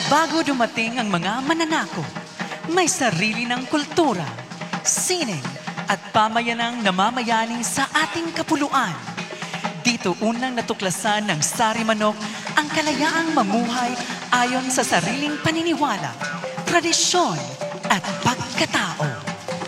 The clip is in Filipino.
Bago dumating ang mga mananako, may sarili ng kultura, sining at pamayanang namamayani sa ating kapuluan. Dito unang natuklasan ng Sari Manok ang kalayaang mamuhay ayon sa sariling paniniwala, tradisyon at pagkatao.